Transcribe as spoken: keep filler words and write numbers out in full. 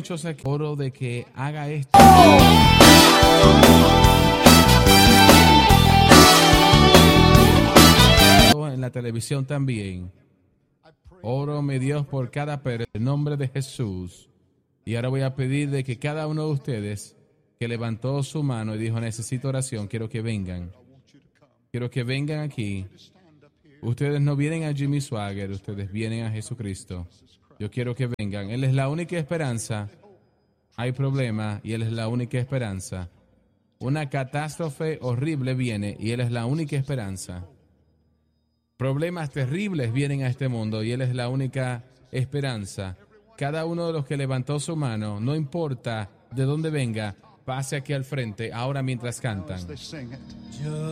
muchos aquí. Oro de que haga esto. En la televisión también. Oro, mi Dios, por cada persona, en el nombre de Jesús. Y ahora voy a pedir de que cada uno de ustedes que levantó su mano y dijo, necesito oración, quiero que vengan. Quiero que vengan aquí. Ustedes no vienen a Jimmy Swaggart, ustedes vienen a Jesucristo. Yo quiero que vengan. Él es la única esperanza. Hay problema y Él es la única esperanza. Una catástrofe horrible viene y Él es la única esperanza. Problemas terribles vienen a este mundo y Él es la única esperanza. Cada uno de los que levantó su mano, no importa de dónde venga, pase aquí al frente ahora mientras cantan.